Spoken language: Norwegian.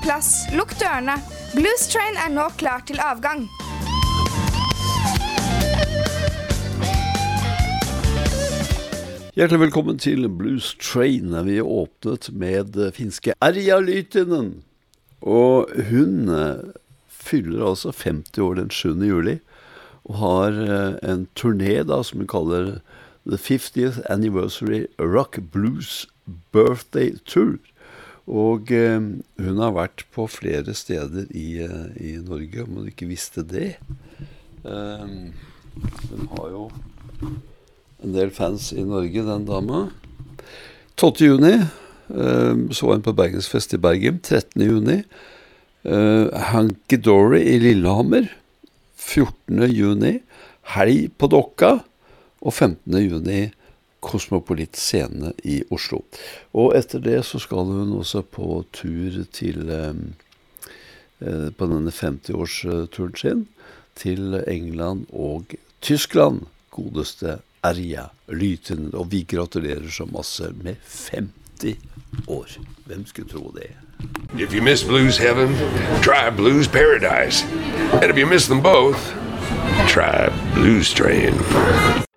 plass, lukk dørene. Blues Train nå klar til avgang. Hjertelig velkommen til Blues Train. Vi åpnet med finske Erja Lytinen. Og hun fyller altså 50 år den 7. juli, og har en turné da, som hun kaller The 50th Anniversary Rock Blues Birthday Tour. Og hun har vært på flere steder i Norge, om hun ikke visste det. Hun har jo en del fans i Norge, den dama. 12. juni så en på Bergensfest i Bergen. 13. juni Hunky Dory i Lillehammer. 14. juni Helg på Dokka. Og 15. juni Kosmopolit scene i Oslo. Og etter det så skal hun også på tur til på denne 50-årsturen sin til England og Tyskland. Godeste Erja Lytinen, og vi gratulerer så masse med 50 år. Hvem skulle tro det? If you miss Blues Heaven, try Blues Paradise. And if you miss them both, try Blues Train.